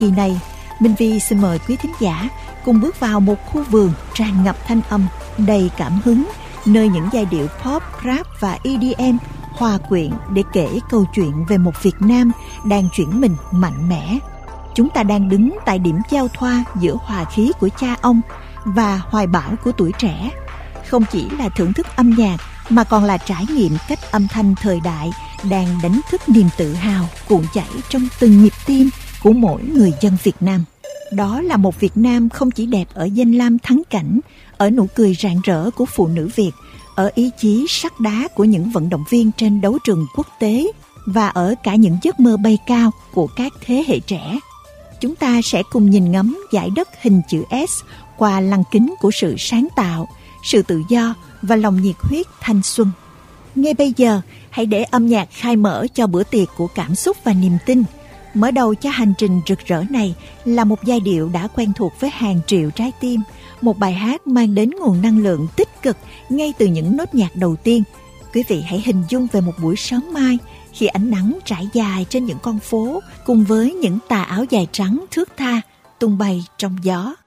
Kỳ này, Minh Vi xin mời quý thính giả cùng bước vào một khu vườn tràn ngập thanh âm đầy cảm hứng, nơi những giai điệu pop, rap và EDM hòa quyện để kể câu chuyện về một Việt Nam đang chuyển mình mạnh mẽ. Chúng ta đang đứng tại điểm giao thoa giữa hòa khí của cha ông và hoài bão của tuổi trẻ. Không chỉ là thưởng thức âm nhạc mà còn là trải nghiệm cách âm thanh thời đại đang đánh thức niềm tự hào cuộn chảy trong từng nhịp tim của mỗi người dân Việt Nam. Đó là một Việt Nam không chỉ đẹp ở danh lam thắng cảnh, ở nụ cười rạng rỡ của phụ nữ Việt, ở ý chí sắt đá của những vận động viên trên đấu trường quốc tế và ở cả những giấc mơ bay cao của các thế hệ trẻ. Chúng ta sẽ cùng nhìn ngắm dải đất hình chữ S qua lăng kính của sự sáng tạo, sự tự do và lòng nhiệt huyết thanh xuân. Ngay bây giờ, hãy để âm nhạc khai mở cho bữa tiệc của cảm xúc và niềm tin. Mở đầu cho hành trình rực rỡ này là một giai điệu đã quen thuộc với hàng triệu trái tim, một bài hát mang đến nguồn năng lượng tích cực ngay từ những nốt nhạc đầu tiên. Quý vị hãy hình dung về một buổi sớm mai khi ánh nắng trải dài trên những con phố cùng với những tà áo dài trắng thướt tha tung bay trong gió.